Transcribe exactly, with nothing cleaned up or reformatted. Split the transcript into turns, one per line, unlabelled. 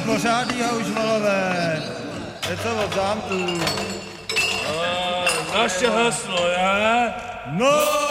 pořádný houžvalové. Je to od zámku.
Naše heslo je...
No!